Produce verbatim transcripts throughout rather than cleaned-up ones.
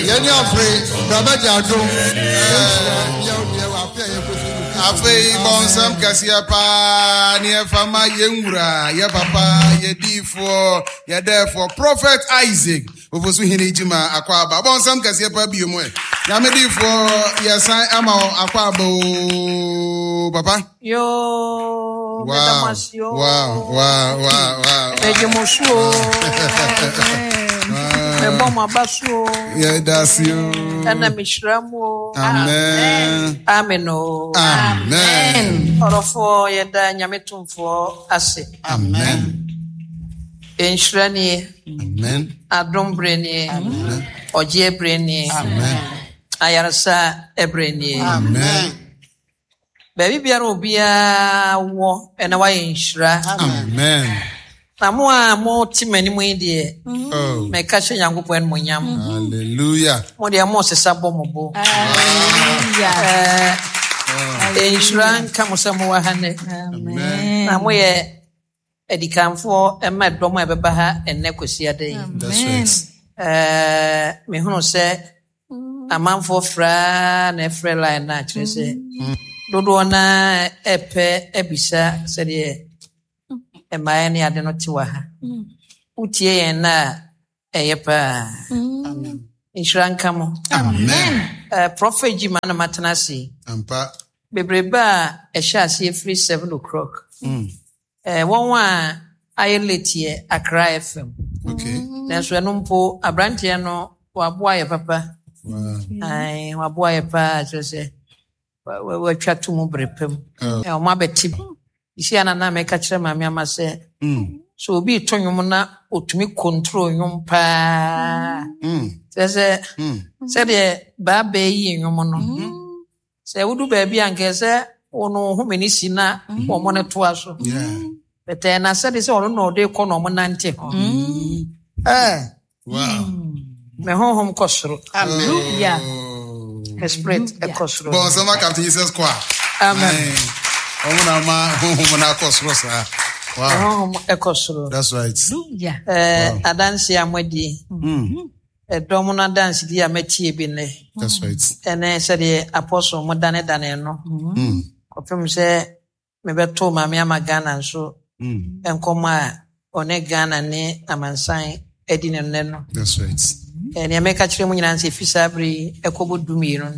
Yeni afraid, Baba Jado. Afei bonsam kasia pa ni fama yenwura ye papa ye difo ye therefore prophet Isaac ofosu hini jima akwa aba bonsam kasia pa biemu e ya me difo ye san ama akwa aba o papa yo wow wow wow wow wow ejemosuo Ebo mabasu. Yeah, that's you. Ana mishramu. Amen. Amen. Amen. Orofo yeda nyametumfo ase. Amen. Enshirani. Amen. Adombreni. Amen. Ojebreni. Amen. Ayarasa ebreni. Amen. Baby biara obia wo ena wa enshira. Amen. Namwa mo timani mu ide. Oh. Me ka hye Yankopon mo nyam. Hallelujah. Mo de mo sesa bo mo bo. Hallelujah. Eh, insurance kam so mo wa hane. Amen. Na mo ye edikanfo e ma dom e beba ha enne kwasi ade. That's right. Eh, me hunu se amanfo fra na frɛ line na kire se. Dodo na epe ebisa se de Ema ni ade no tiwa ha. Utie yen na eye pa. Amen. Insuranka mo. Amen. Eh prophet Jima na matenasi. Ampa. Bebreba e sha se free seven o'clock. Mm. Eh won wa aye late ye Accra F M. Okay. Na so eno mpo abrante no waboa ye papa. Wow. Ai waboa ye pa se wa wa twa to mu brepem. Eh o ma beti. Isi ana na me ka kire ma me ama se. Mm. So obi tonwom na otumi control nwom pa. Mm. Se se Mm. se de ba ba yi nwom no. Se wudu ba bi anke se ono homeni sina wo mo ne to aso. Yeah. Bete na se de se ono no de ko no mo nante ko. Eh, Wow. me honhom kosoro. Hallelujah. The spirit e kosoro. Bon, sama Captain Jesus kwa. Amen. Omuna ma omuna kosro sa. Wow. Honhom e kosoro. That's right. Hallelujah. Eh, adansi amadi. Mm. E domo na dance di amati bi ne. That's right. Ene se de apostle mo dane dane no. Mm. Kofem se me beto ma me ama Ghana nso Mm. enkoma one Ghana ne amansan edi ne ne no. That's right. Ene me ka kire mu nyina nse fisabri ekobo dumi no.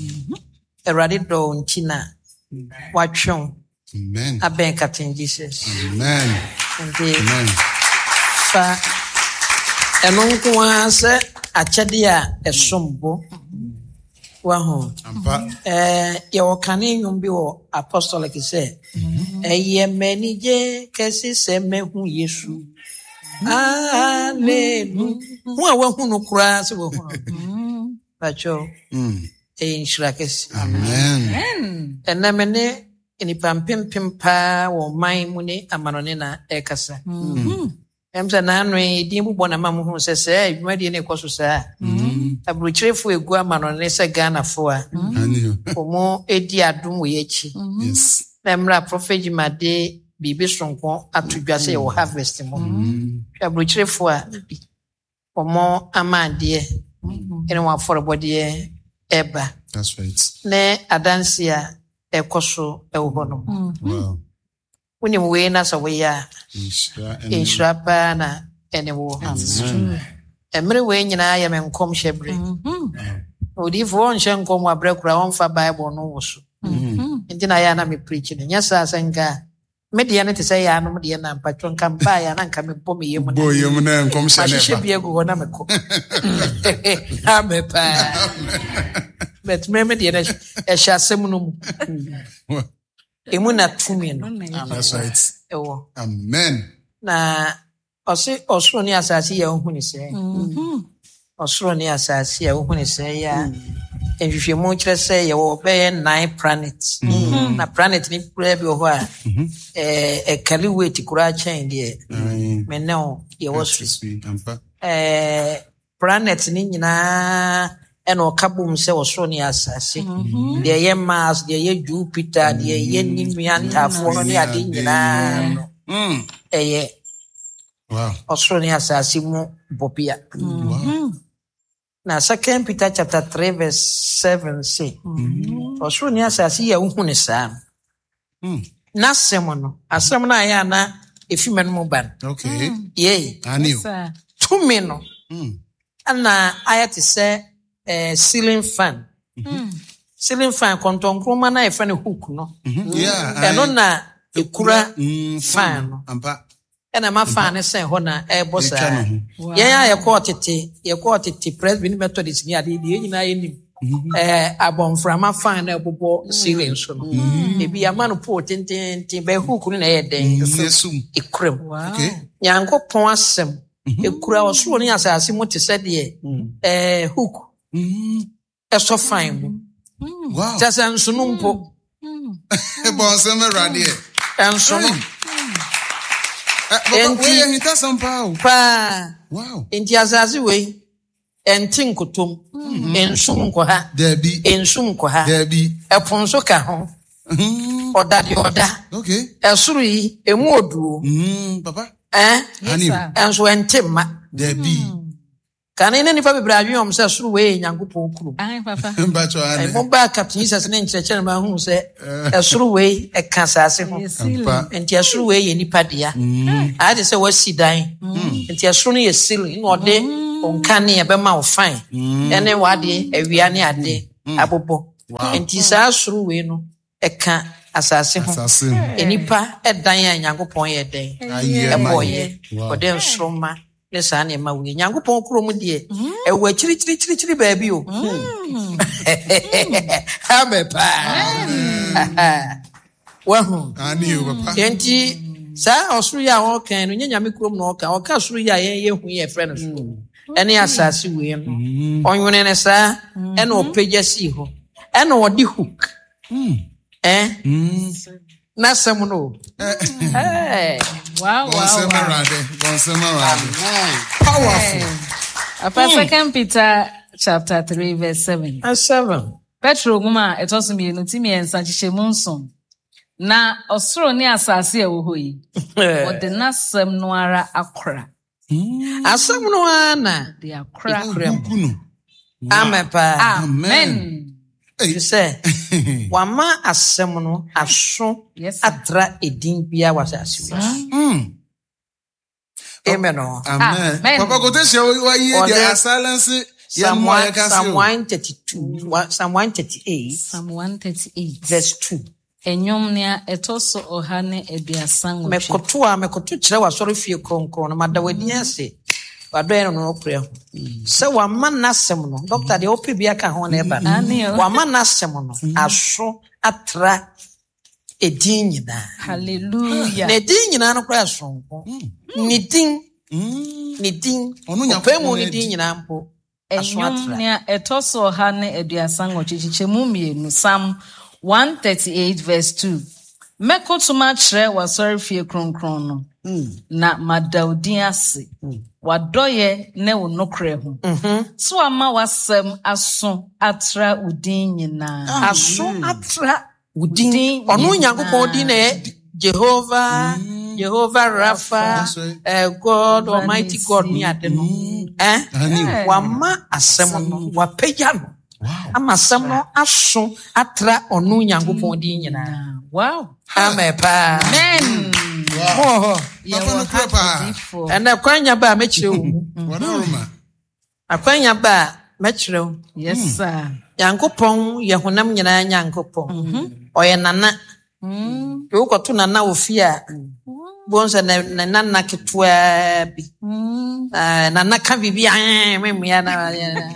Erade do ntina watwon Amen. aben Captain Jesus. Amen. Nti Amen. fa eno nko ase akyede a esombo waho Ampa. eh ye wokane nwum bi wo apostolic say eye manije kesi se mehu Yesu hallelujah hu a wahu no kura se wo hu pacho Mm. e inshrakes Amen. enamene enipa mpempem pa wo man mu ne amanone na ekasa emza na anu edi mbubo na mamu hu se se adwuma de ne koso sa abruchirefo egu amanone se Ghana fo a Anyo. omo edi adum wo yechi Yes. na mra prophet Jimade bibi sonko atudwa se wo harvest mo abruchirefo a omo amade ene wa forobode eba That's right. ne adansia ekoso ewo no Wow. woni we na so we ya Inshira and inshapa na ene wo Amen. emre we nyina ya menkom hyebre odi fo nhye nkom abrekura won fa bible no wo so ndi na ya na me preach ne nyasa asenga me de ne te say ya no me de na mpatwo nka mba ya na nka me bom yemu na Boy, you na nkom ma hye shene. bi egu na me ko amepa bet me me de na e hye asem no mu emu na tumi no That's right. ewo Amen. na ose osoro ni asase ya ohuni se osoro ni asase ya ohuni se ya ehwehwe mu kire se ya wo be nine planets na planet ni kura bi ho a eh e kali weight kura chain de Amen. menno ye was Ampa. eh planet ni nyina eno kabum se osoro ni asase de ye Mars de ye Jupiter de ye nimiantafo no ne ade nyina no Mm. eye Wow. osoro ni asase mu bopia Wow. na Second Peter chapter three verse seven say osoro ni asase ya uhu ne saa na asɛm no asɛm na ya na efime no mu ban Okay. ye Ani. to me no ana ayate say eh ceiling fan ceiling fan kontonkroma na efa ne hook no Yeah. eno na ekura Mm, fan no Ampa. ena ma fan ne sen ho na e bosa Etwa no yen ya ye ko tete ye ko tete press bi ni methodist ni ade de nyina ye nim eh abonframa fan na bobo ceiling so no e bi ama no po tenten ten be hook ni na ye den Yesum. ekrem Okay. Nyankopon asem ekura osoro ni asase mu te se de eh hook eso fan mu Wow. tasa nso no mpo Bonsam Erade. enso no Eh, we are hita somehow. pa Wow. enti asase we enti nkotom enso nko ha Debbie. enso nko ha Debbie. epon so ka ho Mhm. oda de oda Okay. esoro yi emu oduo Mm, Papa. eh Ani. enso enti ma Debbie. kan ina nipa bebra adwen se soro we Nyankopon kuro Ai, papa. Mbacho ai ane. mo ba captain Jesus ne nkyerɛkyerɛ ma hu se esoro we eka asase ho Ampa. nti esoro we ye nipa dia ade sɛ wasi dan nti esoro no ye ceiling na ɔde onka ne ebe ma wo fine ene wade awia ne ade abobo nti saa soro we no eka asase ho Assassin. enipa edan ya Nyankopon ye den Aye. eboye ɔde nsroma ne saa ne ma we Nyankopon kuro mu de ewo chiri chiri chiri chiri baabi o amepa wahu Ani o Papa. enti saa osuru ya o kan no nyanya me kurom no ka o ka osuru ya ye ye hu ye frɛ no so ene asase we no onwene ne saa ene opagya si ho ene odi hook eh na sam no eh Wow, wow, Bonsam wow. Erade. Bonsam Erade. Powerful. Papa, Second Peter chapter three verse seven. a seven Petro guma etoso mi enu ti mi ensa chiche mu nson. Na osoro ni asase e wo hɔ yi. Ode na sem no ara akora. asam no ana De akora. Kuno. amepa Amen. you say wama asem no aso Yes, sir. atra edin bia wasase we Mm. amen o Amen. Amen. Papa go tell you why you Ode- dey silence. Psalm Psalm one, Psalm one thirty-two, one- Psalm one thirty-eight, Psalm one thirty-eight. verse two. Enyom nea etoso ɔha ne aduasa nwɔtwe. Mekoto a mekoto kyerɛ wasɔre fie kronkron no mada w'ani ase wadɔɛ no no ɔpere ho sɛ wama n'asɛm no dɔkta deɛ ɔpɛ bi aka ho na ɛba Ane no o. wama n'asɛm no aso atra edin nyinaa Hallelujah. na edin nyinaa no koraa sonko ne din ne din Ɔno Nyankopɔn ɔpɛ mu ne adi. din nyinaa mpo aso Enyom atra nea etoso ɔha ne aduasa nwɔtwe kyekyɛ mu mmienu. Psalm one thirty-eight verse two. Mekotuma kyerɛ wasɔre fie kronkron no. Na madaudin ase. Wadɔyɛ ne wo nokorɛ ho. So ama wasɛm aso atra wo din nyinaa. aso atra wo din Din ɔno nyinaa. Nyankopɔn din na yɛ Jehovah Jehovah Rapha That's right. uh, God Almighty God ni ade no eh Ani. wama asɛm no wapagya no ama asɛm no aso atra ɔno Nyankopɔn din nyinaa Wow. amen pa Amen. mo Papa no kura pa. Adifo. ɛna kwanya ba a mɛkyerɛ wo mu Wada Roma. akwanya ba a mɛkyerɛ wo Yes, sir. Nyankopɔn yɛ honam nyinaa Nyankopɔn ɔyɛ nana Mm. yɛ wokɔto nana wɔ fie a bohu sɛ ne ne nana ketewaa bi Mm. Ah, nana ka biribi a memua na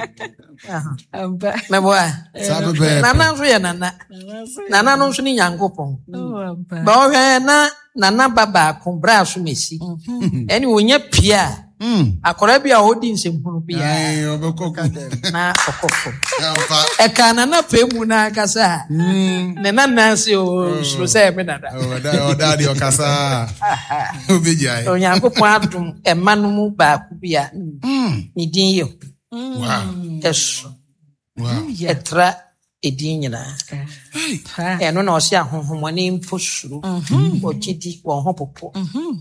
Amba. mɛboa Saa bɛbɛɛpɛ. nana nso yɛ nana nana no nso ne Nyankopɔn Oh, amba. ba ɔhwɛ na nana ba baako berɛ a so mɛsi ɛne wɔnya pie a Mm. akɔra bi a ɔdi nsɛmhunu bi a Ai, obeko. na ɔkɔfo Ampa. ɛka nana pɛ mu na akasa a ne nana se o suro sɛ ɛme nana Oda oda di okasa. Obejai. Onyankopɔn adom ɛma no mu baako bi a ne din yɛ Wow. ɛso Wow. ɛtra edin nyinaa Pa. ɛno na ɔse ahonhommɔne mpo suro wɔgye di wɔn ho popo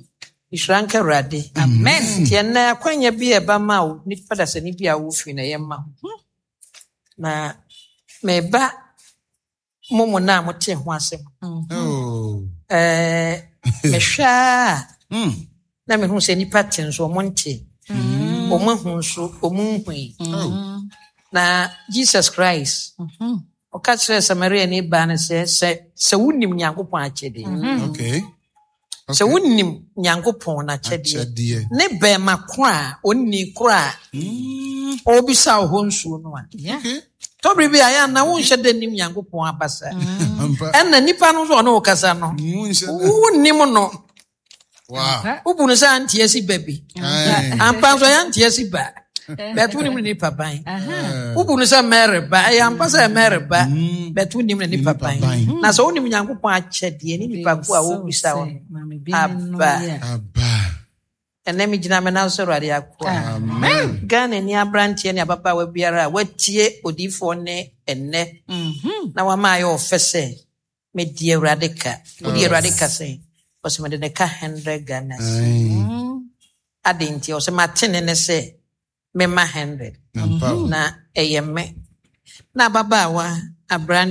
Ishranka Radi. Amen. Tiana kwanya bi eba ma wo nipa da se ni bi a wo fi na ye ma. Na me ba momo na mo te ho asem. Oh. Eh me hwa Mm. na me hu se nipa ten so mo nte. O mo hu so o mo hui. Oh. Na Jesus Christ. Mhm. O ka kire Samaria ni ba na se se se wunim Nyankopon achede. Okay. Se wunim Nyankopon na achede. Achede. Ne be makwa onni kura. Mm. Obisa ho nsuo no a. Yeah. Okay. Tobri bi aya na wo nhye danim Nyankopon abasa. Ampa. Enna nipa no so no kasa no. Munse. Wunim no. Wow. Ubunu sa antie si baby. Aye. Ampa so ya antie si ba. Betu nim ni papa. Ubunu sa mere ba, ya ampa sa mere ba. Betu nim ni papa. Na so unim Nyankopon achede ni nipa ko a wo bisa wo. Abba. Abba. Ene mi gina me na so rade akwa. Amen. Gana ni abrantie ni ababa wa biara watie odifo ne enne. Mhm. Na wa ma yo ofese me die Awurade ka. Odi Awurade ka sei. O se me de ka one hundred Ghana. Aye. Adenti o se ma tene ne se me ma one hundred. Ampa. Na eye me. Na baba wa abran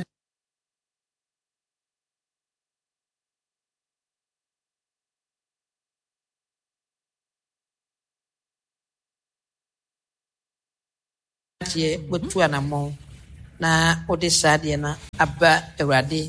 tie botu anamo na odi sade na aba Awurade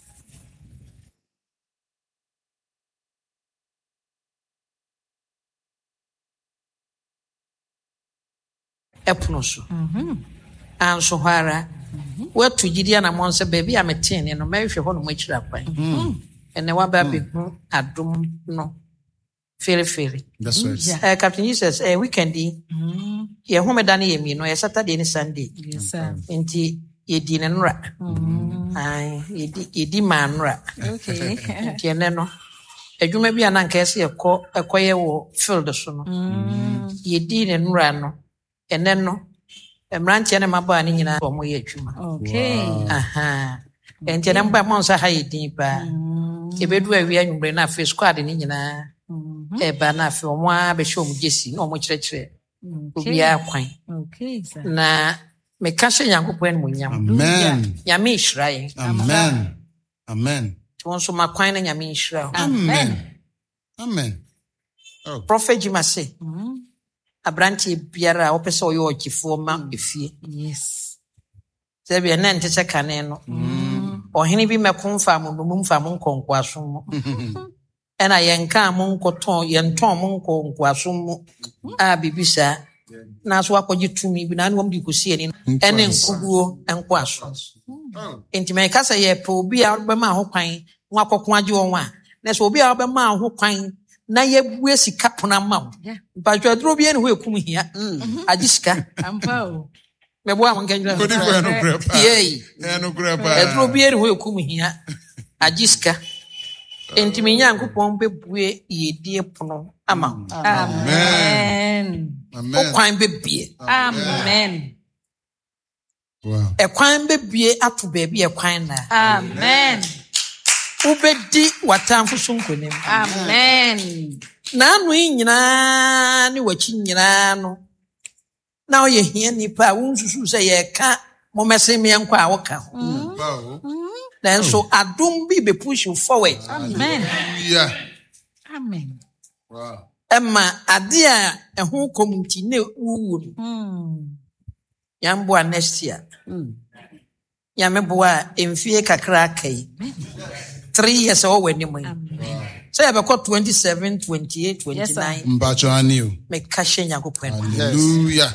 epono so anso hara watu gidi anamo nse baby a metene no mehwe ho no machira kwan ene waba behu adom no fere fere. That's right. Uh, Captain Jesus, uh, weekendi, Mhm. ye home dani ye mi no, ye Saturday and Sunday. Yes, sir. Inti ye di nenra. Ay, ye di ye di manra. Okay. Inti ene no. Edwuma bi ananka ese ye ko ekoye wo field so no. Ye di nenra no. Ene no. Emrantie ne maba ani nyina omo ye adwuma. Okay. Aha. Enti ene mba mo nsa ha ye din pa. Ebedu awi anwumre na face squad ni nyina. Eba na afi omo a be hwe omo jesi na omo kyerɛkyerɛ obi akwan Okay, sir. na me ka hye Nyankopɔn no munyam Amen. nyame nhyira yɛn Amen. Amen. to nso makwan na nyame nhyira wo. Amen. Amen. Oh. Prophet Jima se abrante biara a wopɛ sɛ ɔyɛ ɔgyefoɔ ma efie Yes. sɛ bia na nte sɛ kane no ɔhene bi mɛko mfa mo no mu mfa mo nkɔnkoaso mu ɛna yɛnka mo nkɔtɔn yɛntɔn mo nkɔnkoaso mu a bibisa na so akɔgye tumi bi na ne wɔm de kɔsi ani ɛne nkoguo nkoaso enti mɛka sɛ yɛpɛ obi a bɛma ho kwan ho akɔko agye wɔn a na sɛ obi a bɛma ho kwan na yɛbue sika pona ma wo mpatwa duro bi ne ho ekum hia agye sika Ampa o. mɛboa mo nkɛngyina Kodi ko no grapa. yei Eno grapa. ɛduro bi ne ho ekum hia agye sika enti me Nyankopɔn bɛbue yɛdie pono ama wo. Amen. wo Amen. kwan bɛbie Amen. Wow. ɛkwan bɛbie ato baabi ɛkwan na Amen. wobɛdi w'atamfo so nkonim Amen. n'ano yi nyinaa ne w'akyi nyinaa no na ɔyɛ hia nipa a wonsusu sɛ yɛka mommɛse meɛnkɔ a woka ho Wow. nanso adom bi bɛpush you forward Amen. Yeah. Amen. Wow. ɛma ade a ɛho kɔm nti ne wuwu no Mm. yamboa next year yameboa mfie kakra aka yi three years a wɔwɔ anim yi sɛ yɛbɛkɔ twenty-seven, twenty-eight, twenty-nine Mbacho ani o. meka hyɛ Nyankopɔn mu Hallelujah.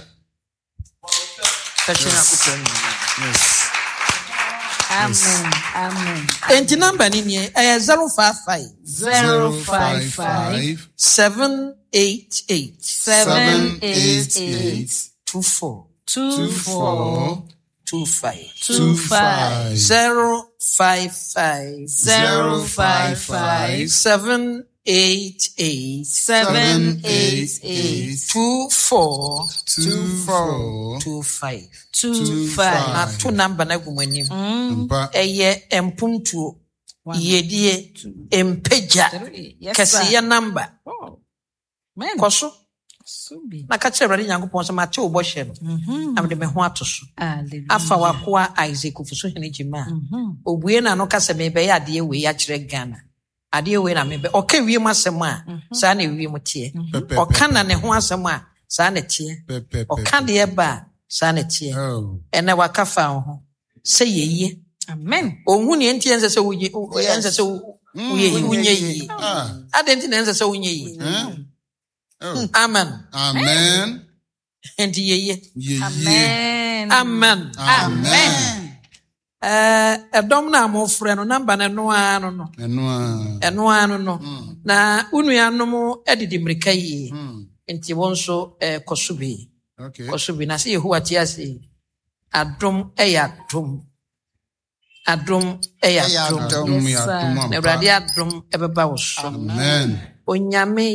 ka hyɛ Nyankopɔn mu Amen. Amen. enti number ni nie ɛyɛ zero five five Zero five five seven eight eight seven eight eight two four two four two five two five zero five five zero five five seven eight eight seven eight eight two four Two four. two five two na five. to number na gu m'anim Mpa. ɛyɛ mpuntuo yedie empeja kesiye number men koso subi na ka kire Awurade Nyankopɔn sɛ mate wo bɔhyɛ no na mede me ho ato so afa wakoa Isaac Ofuso hene gyima obue na no kasa me bɛyɛ ade we ya kyerɛ Ghana ade we na me bɛ ɔka wie mu asɛm a saa na wie mu tie ɔka na ne ho asɛm a saa na tie ɔka de ba saa na tie ɛna waka fa ho sɛ yeye amen ohun ne ntie nse sɛ woye nse sɛ woye wonye yi ade ntie nse sɛ wonye yi amen Amen. enti yeye amen amen amen eh edom na amofre no number na no ano no Eno a. eno ano no na unuanom edidi mrika yi enti won so eh kosobe Okay. kosobe na se Yehowa ti ase adom eya adom adom eya adom Adom ya adom na ampa. Awurade adom ebeba wo so Amen. onyame